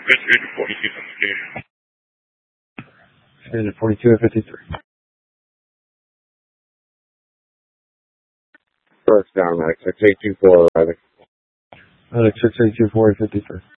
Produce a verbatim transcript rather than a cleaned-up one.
It's agent forty-two fifty-three. Agent forty-two at fifty-three. First down, Medic six eight two four arriving. Medic six eight two four at fifty-three.